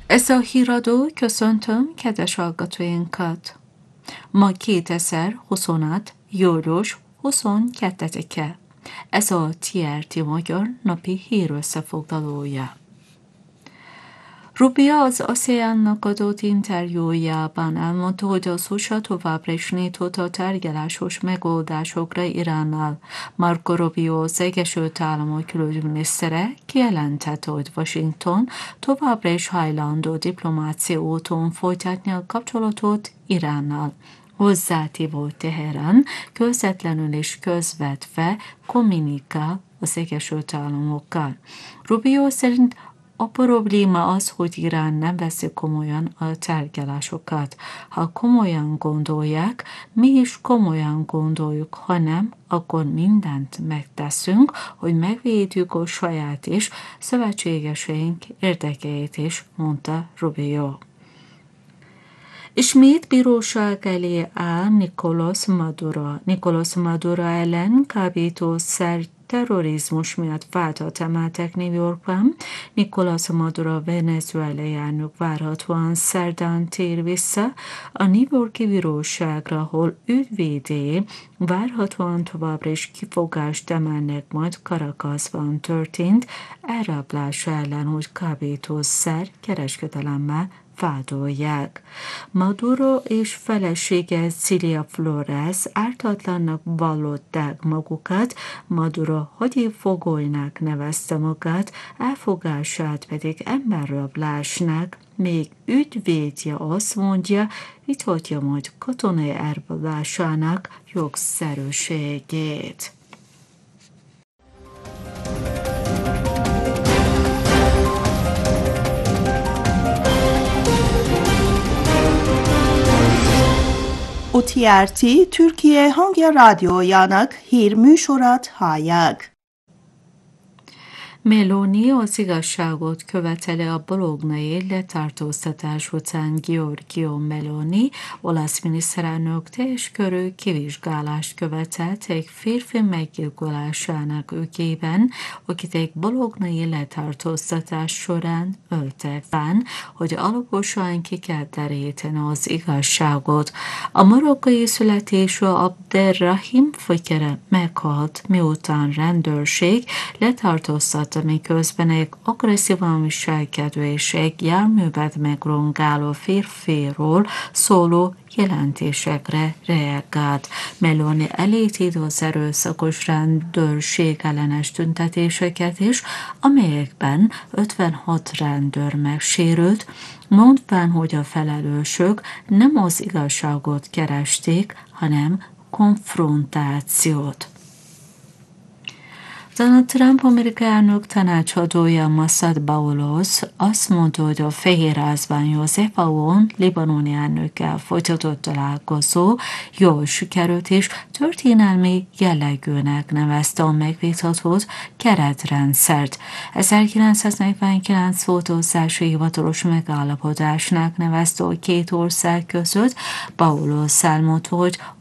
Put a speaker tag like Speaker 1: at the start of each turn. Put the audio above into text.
Speaker 1: Ez a híradó, köszöntöm kedves hallgatóinkat! Ma 2026. július 22-e. Ez a TRT Magyar napi hírösszefoglalója. Rubio az ASEAN-nak adott interjújában elmondta, hogy az USA továbbra is nyitott a tárgyalásos megoldásokra Iránnal. Marco Rubio, az Egyesült Államok külügyminisztere kijelentette, hogy Washington továbbra is hajlandó diplomáciai úton folytatni a kapcsolatot Iránnal. Hozzátéve, hogy Teherán közvetlenül és közvetve kommunikál az Egyesült Államokkal. Rubio szerint a probléma az, hogy Irán nem veszi komolyan a tárgyalásokat. Ha komolyan gondolják, mi is komolyan gondoljuk, ha nem, akkor mindent megteszünk, hogy megvédjük a saját és szövetségeseink érdekeit is, mondta Rubio. Ismét bíróság elé áll Nicolás Maduro. Nicolás Maduro ellen kábítószer terrorizmus miatt vádat emeltek New Yorkban. Nicolás Maduro venezuelai elnök várhatóan szerdán tér vissza a New York-i bíróságra, ahol ügyvédé várhatóan továbbra is kifogást emelnek majd Caracasban történt elrablása ellen, hogy kábítószer kereskedelemmel vádolják. Maduro és felesége Cilia Flores ártatlannak vallották magukat, Maduro hadifoglynak nevezte magát, elfogását pedig emberrablásnak, még ügyvédje azt mondja, vitatja majd katonai elrablásának jogszerűségét.
Speaker 2: OTRT Türkiye Hangya Radyojának hírműsorát hallják.
Speaker 1: Meloni az igazságot követeli a bolognai letartóztatás után. Giorgia Meloni, olasz miniszterelnök teljes körű kivizsgálást követelt egy férfi meggyilkolásának ügyében, akit egy bolognai letartóztatás során öltek fel, hogy alaposan ki kell deríteni az igazságot. A marokkai születésű Abderrahim Fekere meghalt, miután rendőrség letartóztatta, miközben egy agresszívan viselkedő és egy járművet megrongáló férfiról szóló jelentésekre reagált. Meloni elítéli az erőszakos rendőrség ellenes tüntetéseket is, amelyekben 56 rendőr megsérült, mondván, hogy a felelősök nem az igazságot keresték, hanem konfrontációt. Donald Trump amerikai elnök tanácsadója Mossad Baulos azt mondta, hogy a Fehérházban Joseph Aoun libanoni elnökkel folytatott találkozó jól sikerült és történelmi jellegűnek nevezte a megvitatott keretrendszert. 1949 volt az első hivatalos megállapodásnak nevezte a két ország között. Baulos elmondta, hogy